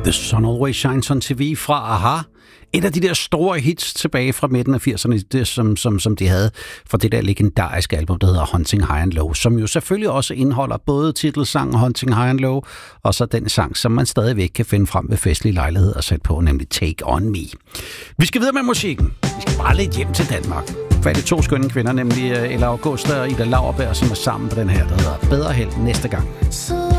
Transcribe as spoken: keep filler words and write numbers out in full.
The Sun Always Shines on T V fra Aha. Et af de der store hits tilbage fra midten af firserne, det, som, som, som de havde for det der legendariske album, der hedder Hunting High and Low, som jo selvfølgelig også indeholder både titelsangen Hunting High and Low, og så den sang, som man stadigvæk kan finde frem ved festlige lejligheder og sætte på, nemlig Take On Me. Vi skal videre med musikken. Vi skal bare lidt hjem til Danmark. Fat i to skønne kvinder, nemlig Ella Augusta og Ida Lauerberg, som er sammen på den her, der hedder Bedre Held næste gang.